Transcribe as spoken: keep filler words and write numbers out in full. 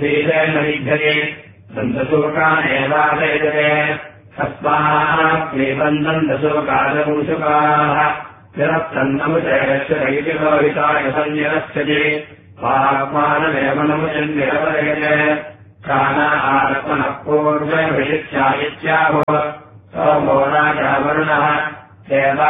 ीरेण विद्यते दन्तशोकानेवादयते तस्मात्मेवम् दन्तशोकादमुषुकाः निरस्तन्नमुचैश्वरैतिलोहिताय सन्निरस्यति वाग्मानमेव नमुचन्निरवदयते प्राणा आत्मनः पूर्वविशित्या इत्याहो सोमो राजः वरुणः देवा